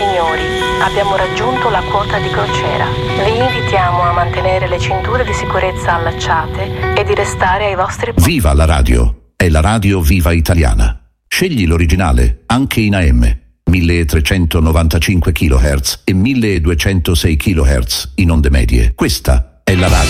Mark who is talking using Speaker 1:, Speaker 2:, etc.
Speaker 1: Signori, abbiamo raggiunto la quota di crociera. Vi invitiamo a mantenere le cinture di sicurezza allacciate e di restare ai vostri posti.
Speaker 2: Viva la radio! È la radio viva italiana. Scegli l'originale, anche in AM. 1395 kHz e 1206 kHz in onde medie. Questa è la radio.